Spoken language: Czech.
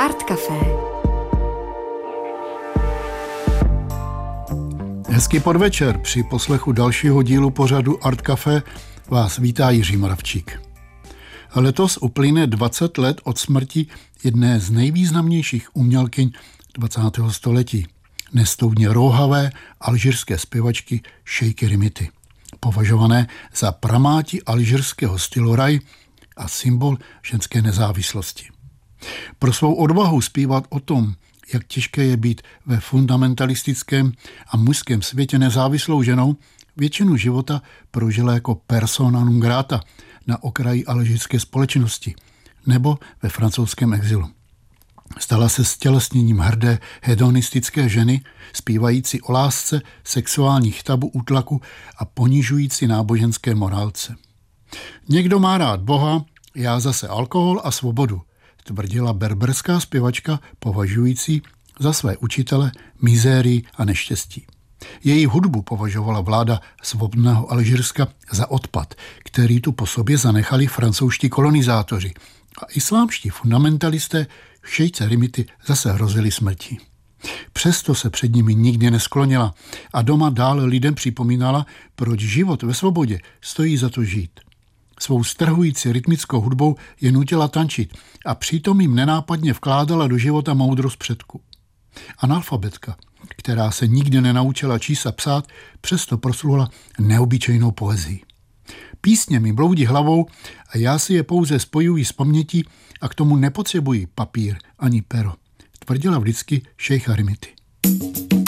Art Café. Hezký podvečer. Při poslechu dalšího dílu pořadu Art Café vás vítá Jiří Moravčík. Letos uplyne 20 let od smrti jedné z nejvýznamnějších umělkyň 20. století, nestoudně rouhavé alžírské zpěvačky Šejky Rimity, považované za pramáti alžírského stylu raj a symbol ženské nezávislosti. Pro svou odvahu zpívat o tom, jak těžké je být ve fundamentalistickém a mužském světě nezávislou ženou, většinu života prožila jako persona non grata na okraji alžírské společnosti nebo ve francouzském exilu. Stala se stělesněním hrdé hedonistické ženy, zpívající o lásce, sexuálních tabu, útlaku a ponižující náboženské morálce. Někdo má rád Boha, já zase alkohol a svobodu, tvrdila berberská zpěvačka považující za své učitele mizérii a neštěstí. Její hudbu považovala vláda svobodného Alžírska za odpad, který tu po sobě zanechali francouzští kolonizátoři a islámští fundamentalisté Šejce Rimity zase hrozili smrtí. Přesto se před nimi nikdy nesklonila a doma dále lidem připomínala, proč život ve svobodě stojí za to žít. Svou strhující rytmickou hudbou je nutila tančit a přitom jim nenápadně vkládala do života moudrost předků. Analfabetka, která se nikdy nenaučila číst a psát, přesto proslula neobyčejnou poezii. Písně mi bloudí hlavou a já si je pouze spojuji s pamětí a k tomu nepotřebuji papír ani pero, tvrdila vždycky Šejka Rimity.